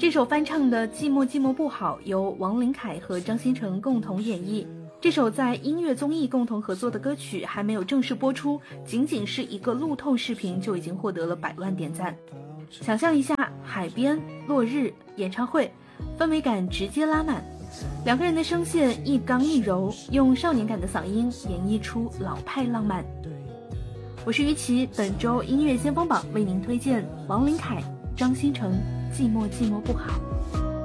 这首翻唱的《寂寞寂寞不好》由王琳凯和张新成共同演绎。这首在音乐综艺共同合作的歌曲还没有正式播出，仅仅是一个路透视频就已经获得了100万点赞。想象一下海边、落日、演唱会，氛围感直接拉满。两个人的声线一刚一柔，用少年感的嗓音演绎出老派浪漫。我是于琦，本周音乐先锋榜为您推荐王琳凯、张新成《寂寞寂寞不好》。